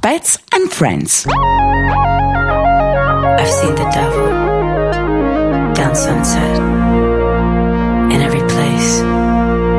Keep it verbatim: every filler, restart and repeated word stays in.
Pets and Friends. I've seen the devil down Sunset.